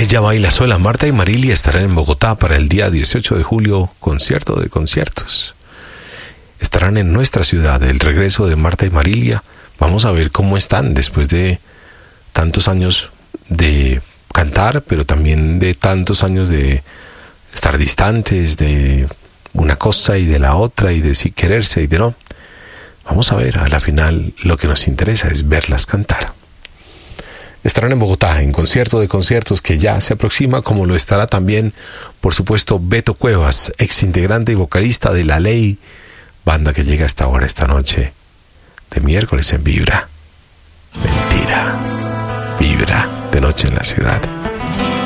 Ella baila sola. Marta y Marilia estarán en Bogotá para el día 18 de julio, concierto de conciertos. Estarán en nuestra ciudad, el regreso de Marta y Marilia. Vamos a ver cómo están después de tantos años de cantar, pero también de tantos años de estar distantes de una cosa y de la otra, y de sí quererse y de no. Vamos a ver, a la final lo que nos interesa es verlas cantar. Estarán en Bogotá, en concierto de conciertos que ya se aproxima, como lo estará también, por supuesto, Beto Cuevas, ex integrante y vocalista de La Ley, banda que llega hasta ahora esta noche de miércoles en Vibra. Mentira, Vibra de noche en la ciudad.